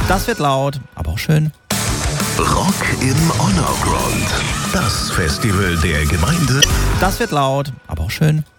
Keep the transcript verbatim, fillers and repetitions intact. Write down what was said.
Das wird laut, aber auch schön. Rock im Underground. Das Festival der Gemeinde. Das wird laut, aber auch schön.